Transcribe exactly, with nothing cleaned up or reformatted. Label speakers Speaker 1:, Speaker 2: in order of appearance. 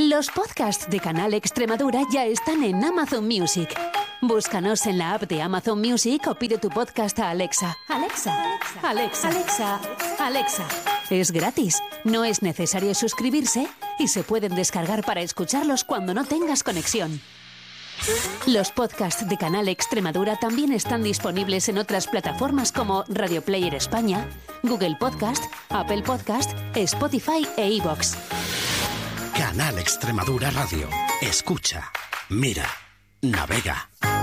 Speaker 1: Los podcasts de Canal Extremadura ya están en Amazon Music. Búscanos en la app de Amazon Music o pide tu podcast a Alexa. Alexa, Alexa, Alexa, Alexa. Es gratis, no es necesario suscribirse y se pueden descargar para escucharlos cuando no tengas conexión. Los podcasts de Canal Extremadura también están disponibles en otras plataformas como Radio Player España, Google Podcast, Apple Podcast, Spotify e iVoox.
Speaker 2: Canal Extremadura Radio. Escucha, mira, navega.